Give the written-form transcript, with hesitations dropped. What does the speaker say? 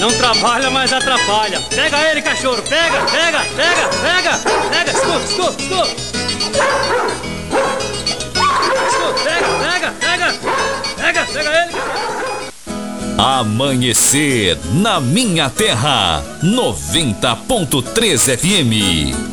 Não trabalha, mas atrapalha. Pega ele, cachorro. Pega. Escuta. Pega ele. Amanhecer na minha terra, 90.3 FM.